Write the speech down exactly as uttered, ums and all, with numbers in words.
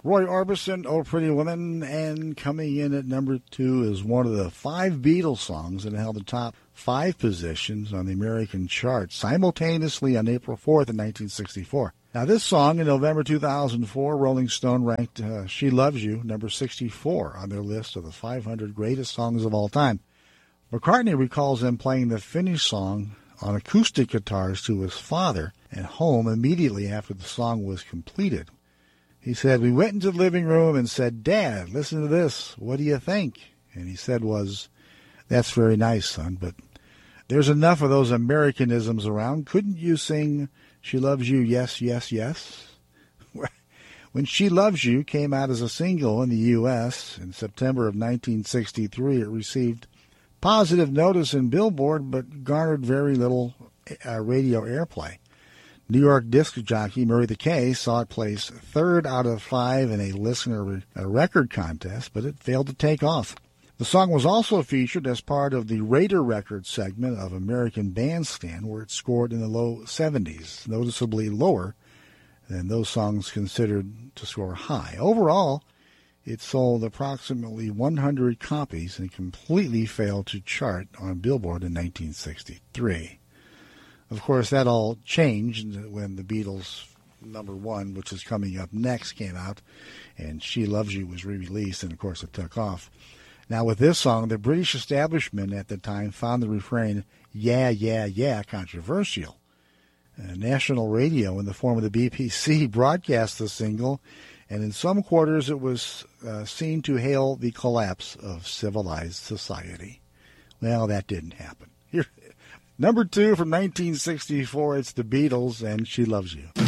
Roy Orbison, Oh Pretty Woman, and coming in at number two is one of the five Beatles songs that held the top five positions on the American charts simultaneously on April fourth in nineteen sixty-four. Now, this song in November two thousand four, Rolling Stone ranked uh, She Loves You number sixty-four on their list of the five hundred greatest songs of all time. McCartney recalls them playing the finished song on acoustic guitars to his father at home immediately after the song was completed. He said, "We went into the living room and said, 'Dad, listen to this. What do you think?' And he said was, 'That's very nice, son, but there's enough of those Americanisms around. Couldn't you sing She Loves You, Yes, Yes, Yes?'" When She Loves You came out as a single in the U S in September of nineteen sixty-three, it received positive notice in Billboard but garnered very little uh, radio airplay. New York disc jockey Murray the K saw it place third out of five in a listener record contest, but it failed to take off. The song was also featured as part of the Raider Records segment of American Bandstand, where it scored in the low seventies, noticeably lower than those songs considered to score high. Overall, it sold approximately one hundred copies and completely failed to chart on Billboard in nineteen sixty-three. Of course, that all changed when the Beatles' number one, which is coming up next, came out, and She Loves You was re-released, and of course it took off. Now, with this song, the British establishment at the time found the refrain, "Yeah, yeah, yeah," controversial. Uh, national radio, in the form of the B B C, broadcast the single, and in some quarters it was uh, seen to hail the collapse of civilized society. Well, that didn't happen. Here, number two from nineteen sixty-four, it's the Beatles and She Loves You.